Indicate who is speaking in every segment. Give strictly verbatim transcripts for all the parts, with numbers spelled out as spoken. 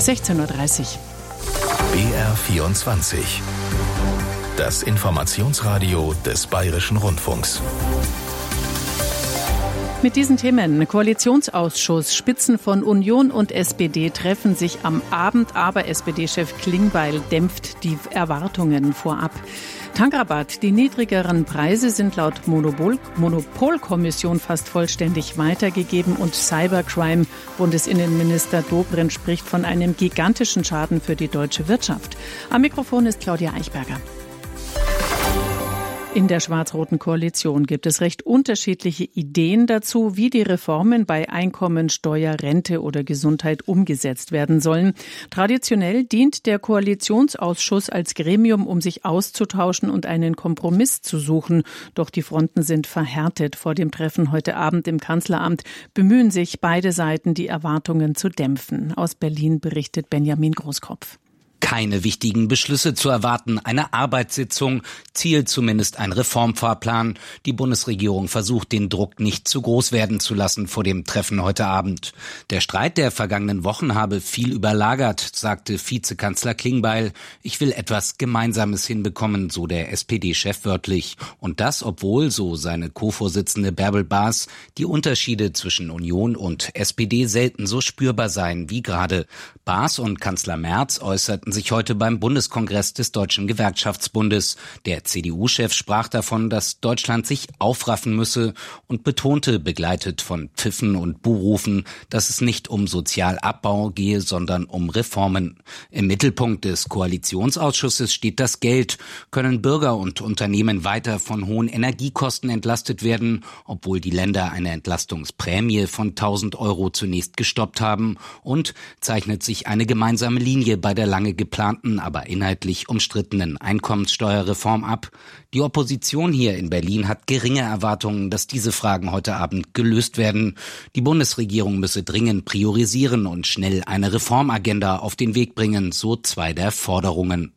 Speaker 1: sechzehn Uhr dreißig.
Speaker 2: B R vierundzwanzig. Das Informationsradio des Bayerischen Rundfunks.
Speaker 1: Mit diesen Themen: Koalitionsausschuss, Spitzen von Union und S P D treffen sich am Abend, aber S P D-Chef Klingbeil dämpft die Erwartungen vorab. Tankrabatt. Die niedrigeren Preise sind laut Monopol- Monopolkommission fast vollständig weitergegeben und Cybercrime. Bundesinnenminister Dobrindt spricht von einem gigantischen Schaden für die deutsche Wirtschaft. Am Mikrofon ist Claudia Eichberger. In der schwarz-roten Koalition gibt es recht unterschiedliche Ideen dazu, wie die Reformen bei Einkommensteuer, Rente oder Gesundheit umgesetzt werden sollen. Traditionell dient der Koalitionsausschuss als Gremium, um sich auszutauschen und einen Kompromiss zu suchen. Doch die Fronten sind verhärtet. Vor dem Treffen heute Abend im Kanzleramt bemühen sich beide Seiten, die Erwartungen zu dämpfen. Aus Berlin berichtet Benjamin Großkopf.
Speaker 3: Keine wichtigen Beschlüsse zu erwarten, eine Arbeitssitzung, Ziel zumindest ein Reformfahrplan. Die Bundesregierung versucht, den Druck nicht zu groß werden zu lassen vor dem Treffen heute Abend. Der Streit der vergangenen Wochen habe viel überlagert, sagte Vizekanzler Klingbeil. Ich will etwas Gemeinsames hinbekommen, so der S P D-Chef wörtlich. Und das, obwohl, so seine Co-Vorsitzende Bärbel Baas, die Unterschiede zwischen Union und S P D selten so spürbar seien wie gerade. Baas und Kanzler Merz äußerten sich heute beim Bundeskongress des Deutschen Gewerkschaftsbundes. Der C D U-Chef sprach davon, dass Deutschland sich aufraffen müsse und betonte, begleitet von Pfiffen und Buhrufen, dass es nicht um Sozialabbau gehe, sondern um Reformen. Im Mittelpunkt des Koalitionsausschusses steht das Geld. Können Bürger und Unternehmen weiter von hohen Energiekosten entlastet werden, obwohl die Länder eine Entlastungsprämie von tausend Euro zunächst gestoppt haben? Und zeichnet sich eine gemeinsame Linie bei der lange geplanten, aber inhaltlich umstrittenen Einkommenssteuerreform ab? Die Opposition hier in Berlin hat geringe Erwartungen, dass diese Fragen heute Abend gelöst werden. Die Bundesregierung müsse dringend priorisieren und schnell eine Reformagenda auf den Weg bringen, so zwei der Forderungen.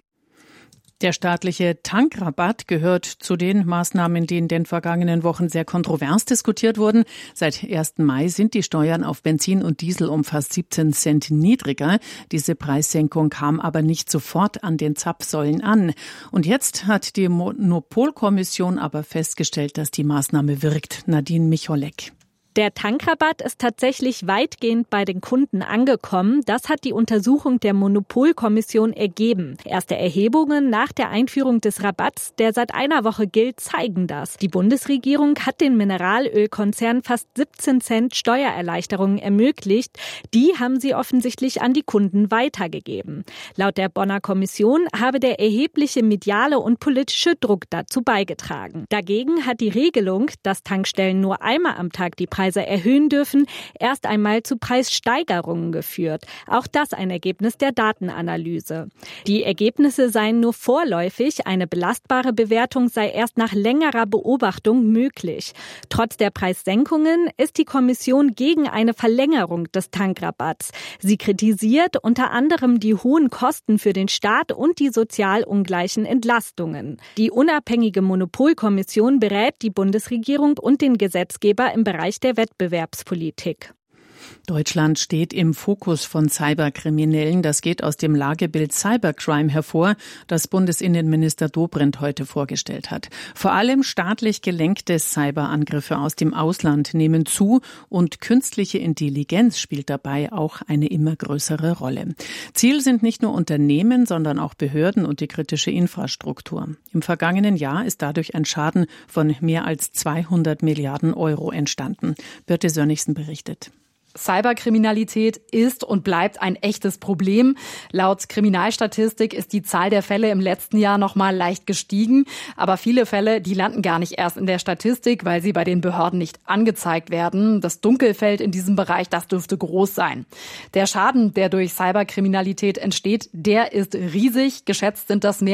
Speaker 1: Der staatliche Tankrabatt gehört zu den Maßnahmen, die in den vergangenen Wochen sehr kontrovers diskutiert wurden. Seit ersten Mai sind die Steuern auf Benzin und Diesel um fast siebzehn Cent niedriger. Diese Preissenkung kam aber nicht sofort an den Zapfsäulen an. Und jetzt hat die Monopolkommission aber festgestellt, dass die Maßnahme wirkt. Nadine Micholek.
Speaker 4: Der Tankrabatt ist tatsächlich weitgehend bei den Kunden angekommen. Das hat die Untersuchung der Monopolkommission ergeben. Erste Erhebungen nach der Einführung des Rabatts, der seit einer Woche gilt, zeigen das. Die Bundesregierung hat den Mineralölkonzernen fast siebzehn Cent Steuererleichterungen ermöglicht. Die haben sie offensichtlich an die Kunden weitergegeben. Laut der Bonner Kommission habe der erhebliche mediale und politische Druck dazu beigetragen. Dagegen hat die Regelung, dass Tankstellen nur einmal am Tag die Preise erhöhen dürfen, erst einmal zu Preissteigerungen geführt. Auch das ein Ergebnis der Datenanalyse. Die Ergebnisse seien nur vorläufig, eine belastbare Bewertung sei erst nach längerer Beobachtung möglich. Trotz der Preissenkungen ist die Kommission gegen eine Verlängerung des Tankrabatts. Sie kritisiert unter anderem die hohen Kosten für den Staat und die sozial ungleichen Entlastungen. Die unabhängige Monopolkommission berät die Bundesregierung und den Gesetzgeber im Bereich der Wettbewerbspolitik.
Speaker 1: Deutschland steht im Fokus von Cyberkriminellen. Das geht aus dem Lagebild Cybercrime hervor, das Bundesinnenminister Dobrindt heute vorgestellt hat. Vor allem staatlich gelenkte Cyberangriffe aus dem Ausland nehmen zu und künstliche Intelligenz spielt dabei auch eine immer größere Rolle. Ziel sind nicht nur Unternehmen, sondern auch Behörden und die kritische Infrastruktur. Im vergangenen Jahr ist dadurch ein Schaden von mehr als zweihundert Milliarden Euro entstanden. Birte Sönnigsen berichtet.
Speaker 5: Cyberkriminalität ist und bleibt ein echtes Problem. Laut Kriminalstatistik ist die Zahl der Fälle im letzten Jahr noch mal leicht gestiegen. Aber viele Fälle, die landen gar nicht erst in der Statistik, weil sie bei den Behörden nicht angezeigt werden. Das Dunkelfeld in diesem Bereich, das dürfte groß sein. Der Schaden, der durch Cyberkriminalität entsteht, der ist riesig. Geschätzt sind das mehr als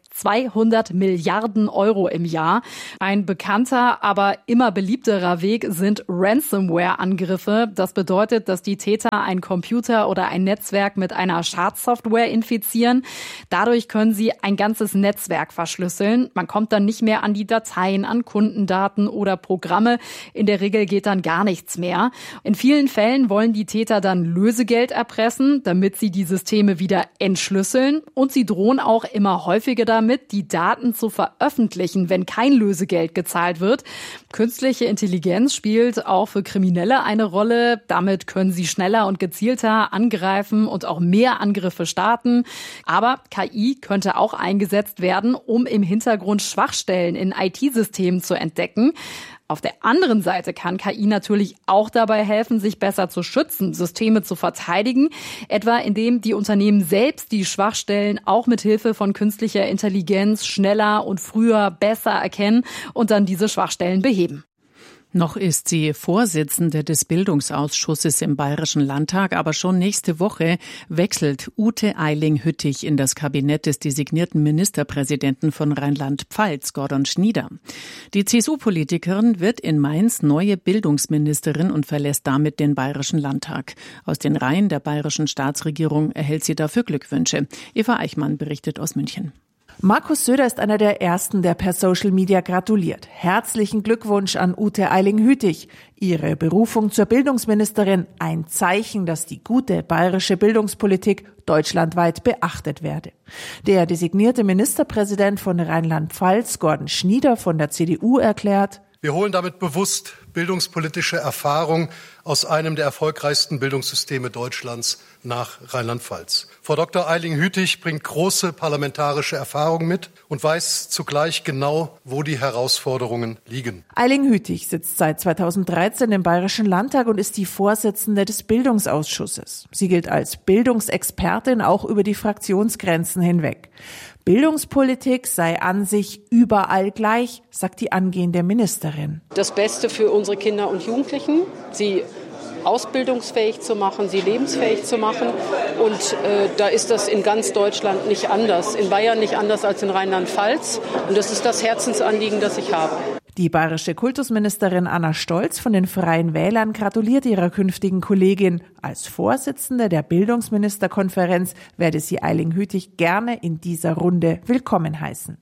Speaker 5: fast zweihundert Milliarden Euro im Jahr. Ein bekannter, aber immer beliebterer Weg sind Ransomware-Angriffe. Das bedeutet, dass die Täter ein Computer oder ein Netzwerk mit einer Schadsoftware infizieren. Dadurch können sie ein ganzes Netzwerk verschlüsseln. Man kommt dann nicht mehr an die Dateien, an Kundendaten oder Programme. In der Regel geht dann gar nichts mehr. In vielen Fällen wollen die Täter dann Lösegeld erpressen, damit sie die Systeme wieder entschlüsseln. Und sie drohen auch immer häufiger damit, die Daten zu veröffentlichen, wenn kein Lösegeld gezahlt wird. Künstliche Intelligenz spielt auch für Kriminelle eine Rolle. Damit können sie schneller und gezielter angreifen und auch mehr Angriffe starten. Aber K I könnte auch eingesetzt werden, um im Hintergrund Schwachstellen in I T-Systemen zu entdecken. Auf der anderen Seite kann K I natürlich auch dabei helfen, sich besser zu schützen, Systeme zu verteidigen, etwa indem die Unternehmen selbst die Schwachstellen auch mit Hilfe von künstlicher Intelligenz schneller und früher besser erkennen und dann diese Schwachstellen beheben.
Speaker 1: Noch ist sie Vorsitzende des Bildungsausschusses im Bayerischen Landtag, aber schon nächste Woche wechselt Ute Eiling-Hüttich in das Kabinett des designierten Ministerpräsidenten von Rheinland-Pfalz, Gordon Schnieder. Die C S U-Politikerin wird in Mainz neue Bildungsministerin und verlässt damit den Bayerischen Landtag. Aus den Reihen der bayerischen Staatsregierung erhält sie dafür Glückwünsche. Eva Eichmann berichtet aus München.
Speaker 6: Markus Söder ist einer der Ersten, der per Social Media gratuliert. Herzlichen Glückwunsch an Ute Eiling-Hüttich. Ihre Berufung zur Bildungsministerin ein Zeichen, dass die gute bayerische Bildungspolitik deutschlandweit beachtet werde. Der designierte Ministerpräsident von Rheinland-Pfalz, Gordon Schnieder von der C D U, erklärt:
Speaker 7: Wir holen damit bewusst bildungspolitische Erfahrung aus einem der erfolgreichsten Bildungssysteme Deutschlands nach Rheinland-Pfalz. Frau Doktor Eiling-Hüttich bringt große parlamentarische Erfahrung mit und weiß zugleich genau, wo die Herausforderungen liegen.
Speaker 6: Eiling-Hüttich sitzt seit zweitausenddreizehn im Bayerischen Landtag und ist die Vorsitzende des Bildungsausschusses. Sie gilt als Bildungsexpertin auch über die Fraktionsgrenzen hinweg. Bildungspolitik sei an sich überall gleich, sagt die angehende Ministerin.
Speaker 8: Das Beste für unsere Kinder und Jugendlichen, sie ausbildungsfähig zu machen, sie lebensfähig zu machen. Und äh, da ist das in ganz Deutschland nicht anders. In Bayern nicht anders als in Rheinland-Pfalz. Und das ist das Herzensanliegen, das ich habe.
Speaker 6: Die bayerische Kultusministerin Anna Stolz von den Freien Wählern gratuliert ihrer künftigen Kollegin. Als Vorsitzende der Bildungsministerkonferenz werde sie Eiling-Hüttich gerne in dieser Runde willkommen heißen.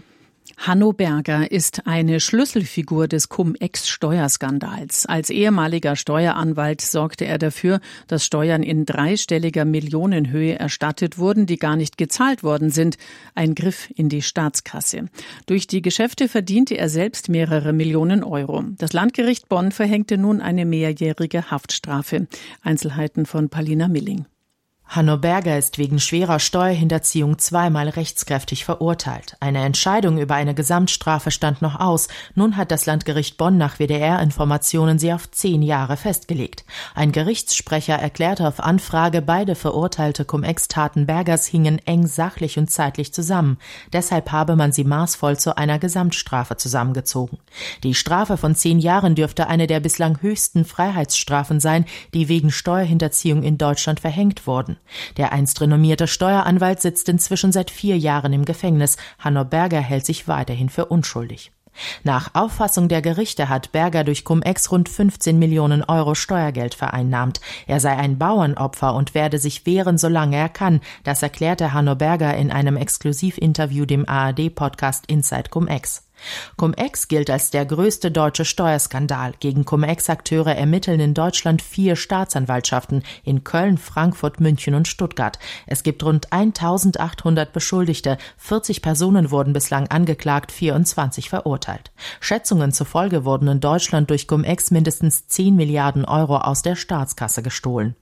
Speaker 1: Hanno Berger ist eine Schlüsselfigur des Cum-Ex-Steuerskandals. Als ehemaliger Steueranwalt sorgte er dafür, dass Steuern in dreistelliger Millionenhöhe erstattet wurden, die gar nicht gezahlt worden sind. Ein Griff in die Staatskasse. Durch die Geschäfte verdiente er selbst mehrere Millionen Euro. Das Landgericht Bonn verhängte nun eine mehrjährige Haftstrafe. Einzelheiten von Palina Milling.
Speaker 9: Hanno Berger ist wegen schwerer Steuerhinterziehung zweimal rechtskräftig verurteilt. Eine Entscheidung über eine Gesamtstrafe stand noch aus. Nun hat das Landgericht Bonn nach W D R-Informationen sie auf zehn Jahre festgelegt. Ein Gerichtssprecher erklärte auf Anfrage, beide verurteilte Cum-Ex-Taten Bergers hingen eng sachlich und zeitlich zusammen. Deshalb habe man sie maßvoll zu einer Gesamtstrafe zusammengezogen. Die Strafe von zehn Jahren dürfte eine der bislang höchsten Freiheitsstrafen sein, die wegen Steuerhinterziehung in Deutschland verhängt wurden. Der einst renommierte Steueranwalt sitzt inzwischen seit vier Jahren im Gefängnis. Hanno Berger hält sich weiterhin für unschuldig. Nach Auffassung der Gerichte hat Berger durch Cum-Ex rund fünfzehn Millionen Euro Steuergeld vereinnahmt. Er sei ein Bauernopfer und werde sich wehren, solange er kann. Das erklärte Hanno Berger in einem Exklusivinterview dem A R D-Podcast Inside Cum-Ex. Cum-Ex gilt als der größte deutsche Steuerskandal. Gegen Cum-Ex-Akteure ermitteln in Deutschland vier Staatsanwaltschaften in Köln, Frankfurt, München und Stuttgart. Es gibt rund eintausendachthundert Beschuldigte. vierzig Personen wurden bislang angeklagt, vierundzwanzig verurteilt. Schätzungen zufolge wurden in Deutschland durch Cum-Ex mindestens zehn Milliarden Euro aus der Staatskasse gestohlen.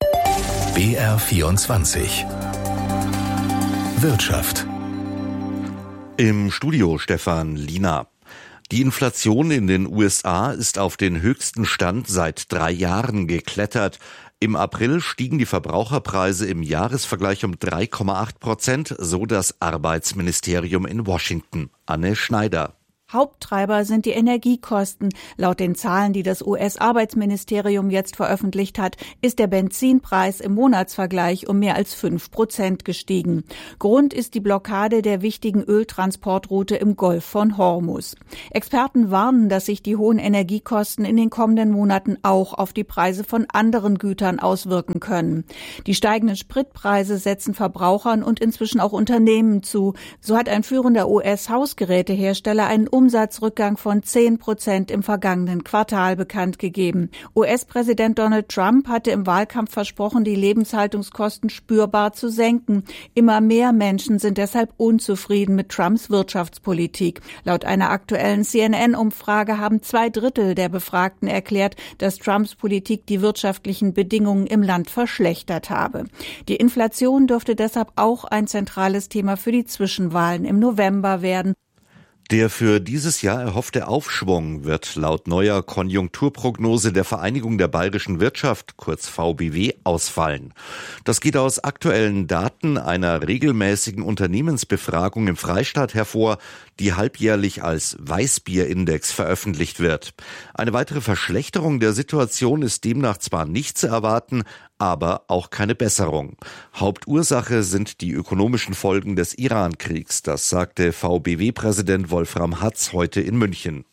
Speaker 2: B R vierundzwanzig Wirtschaft.
Speaker 10: Im Studio Stefan Liener. Die Inflation in den U S A ist auf den höchsten Stand seit drei Jahren geklettert. Im April stiegen die Verbraucherpreise im Jahresvergleich um drei Komma acht Prozent, so das Arbeitsministerium in Washington. Anne Schneider.
Speaker 11: Haupttreiber sind die Energiekosten. Laut den Zahlen, die das U S-Arbeitsministerium jetzt veröffentlicht hat, ist der Benzinpreis im Monatsvergleich um mehr als fünf Prozent gestiegen. Grund ist die Blockade der wichtigen Öltransportroute im Golf von Hormuz. Experten warnen, dass sich die hohen Energiekosten in den kommenden Monaten auch auf die Preise von anderen Gütern auswirken können. Die steigenden Spritpreise setzen Verbrauchern und inzwischen auch Unternehmen zu. So hat ein führender U S-Hausgerätehersteller einen Umsatzrückgang von zehn Prozent im vergangenen Quartal bekannt gegeben. U S-Präsident Donald Trump hatte im Wahlkampf versprochen, die Lebenshaltungskosten spürbar zu senken. Immer mehr Menschen sind deshalb unzufrieden mit Trumps Wirtschaftspolitik. Laut einer aktuellen C N N-Umfrage haben zwei Drittel der Befragten erklärt, dass Trumps Politik die wirtschaftlichen Bedingungen im Land verschlechtert habe. Die Inflation dürfte deshalb auch ein zentrales Thema für die Zwischenwahlen im November werden.
Speaker 10: Der für dieses Jahr erhoffte Aufschwung wird laut neuer Konjunkturprognose der Vereinigung der bayerischen Wirtschaft, kurz V B W, ausfallen. Das geht aus aktuellen Daten einer regelmäßigen Unternehmensbefragung im Freistaat hervor, die halbjährlich als Weißbierindex veröffentlicht wird. Eine weitere Verschlechterung der Situation ist demnach zwar nicht zu erwarten, aber auch keine Besserung. Hauptursache sind die ökonomischen Folgen des Iran-Kriegs, das sagte V B W-Präsident Wolfram Hatz heute in München.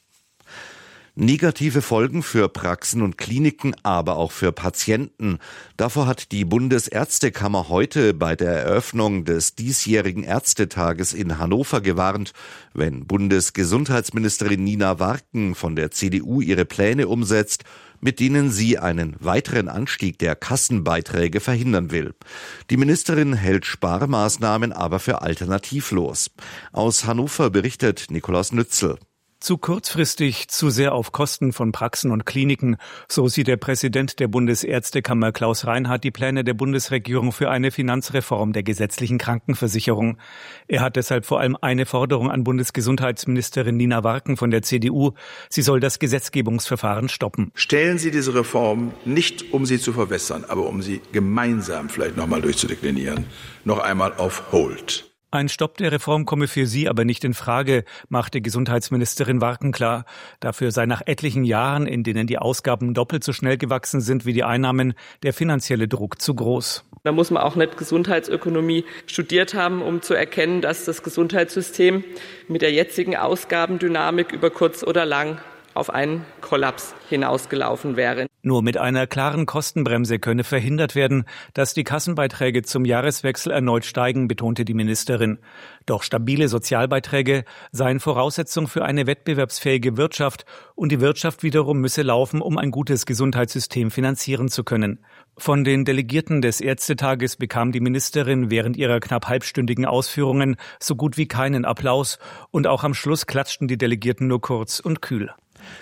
Speaker 10: Negative Folgen für Praxen und Kliniken, aber auch für Patienten. Davor hat die Bundesärztekammer heute bei der Eröffnung des diesjährigen Ärztetages in Hannover gewarnt, wenn Bundesgesundheitsministerin Nina Warken von der C D U ihre Pläne umsetzt, mit denen sie einen weiteren Anstieg der Kassenbeiträge verhindern will. Die Ministerin hält Sparmaßnahmen aber für alternativlos. Aus Hannover berichtet Nikolaus Nützel.
Speaker 12: Zu kurzfristig, zu sehr auf Kosten von Praxen und Kliniken. So sieht der Präsident der Bundesärztekammer Klaus Reinhardt die Pläne der Bundesregierung für eine Finanzreform der gesetzlichen Krankenversicherung. Er hat deshalb vor allem eine Forderung an Bundesgesundheitsministerin Nina Warken von der C D U. Sie soll das Gesetzgebungsverfahren stoppen.
Speaker 13: Stellen Sie diese Reform nicht, um sie zu verwässern, aber um sie gemeinsam vielleicht nochmal durchzudeklinieren, noch einmal auf Hold.
Speaker 12: Ein Stopp der Reform komme für sie aber nicht in Frage, machte Gesundheitsministerin Warken klar. Dafür sei nach etlichen Jahren, in denen die Ausgaben doppelt so schnell gewachsen sind wie die Einnahmen, der finanzielle Druck zu groß.
Speaker 14: Da muss man auch nicht Gesundheitsökonomie studiert haben, um zu erkennen, dass das Gesundheitssystem mit der jetzigen Ausgabendynamik über kurz oder lang auf einen Kollaps hinausgelaufen wäre.
Speaker 12: Nur mit einer klaren Kostenbremse könne verhindert werden, dass die Kassenbeiträge zum Jahreswechsel erneut steigen, betonte die Ministerin. Doch stabile Sozialbeiträge seien Voraussetzung für eine wettbewerbsfähige Wirtschaft und die Wirtschaft wiederum müsse laufen, um ein gutes Gesundheitssystem finanzieren zu können. Von den Delegierten des Ärztetages bekam die Ministerin während ihrer knapp halbstündigen Ausführungen so gut wie keinen Applaus und auch am Schluss klatschten die Delegierten nur kurz und kühl.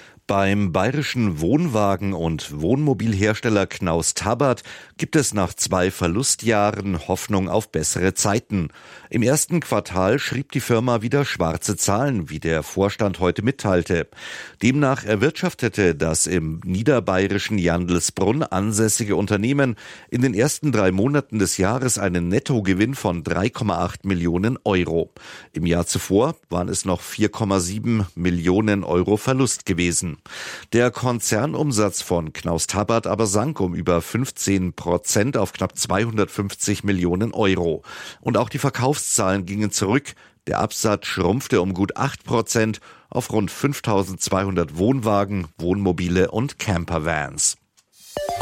Speaker 10: Beim bayerischen Wohnwagen- und Wohnmobilhersteller Knaus Tabbert gibt es nach zwei Verlustjahren Hoffnung auf bessere Zeiten. Im ersten Quartal schrieb die Firma wieder schwarze Zahlen, wie der Vorstand heute mitteilte. Demnach erwirtschaftete das im niederbayerischen Jandelsbrunn ansässige Unternehmen in den ersten drei Monaten des Jahres einen Nettogewinn von drei Komma acht Millionen Euro. Im Jahr zuvor waren es noch vier Komma sieben Millionen Euro Verlust gewesen. Der Konzernumsatz von Knaus Tabbert aber sank um über fünfzehn Prozent auf knapp zweihundertfünfzig Millionen Euro. Und auch die Verkaufszahlen gingen zurück. Der Absatz schrumpfte um gut acht Prozent auf rund fünftausendzweihundert Wohnwagen, Wohnmobile und Campervans.